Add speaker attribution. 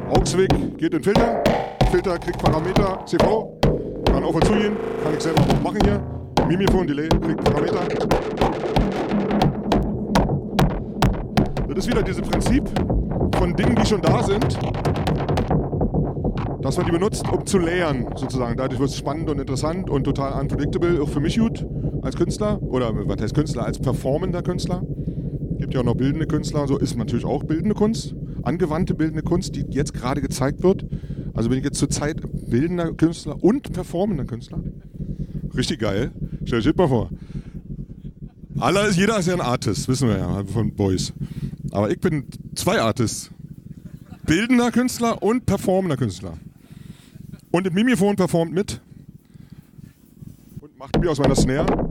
Speaker 1: AUX-Weg geht in den Filter. Filter kriegt Parameter, CV. Kann auf und zu gehen. Kann ich selber noch machen hier. Mimifon, Delay, kriegt Parameter. Das ist wieder dieses Prinzip von Dingen, die schon da sind, dass man die benutzt, um zu layern, sozusagen. Dadurch wird es spannend und interessant und total unpredictable, auch für mich gut als Künstler. Oder was heißt Künstler? Als performender Künstler. Gibt ja auch noch bildende Künstler, so ist natürlich auch bildende Kunst. Angewandte bildende Kunst, die jetzt gerade gezeigt wird. Also bin ich jetzt zur Zeit bildender Künstler und performender Künstler. Richtig geil. Stell dir mal vor. Jeder ist ja ein Artist, wissen wir ja, von Boys. Aber ich bin 2 Artists. Bildender Künstler und performender Künstler. Und im Mimifon performt mit. Und macht mir aus meiner Snare.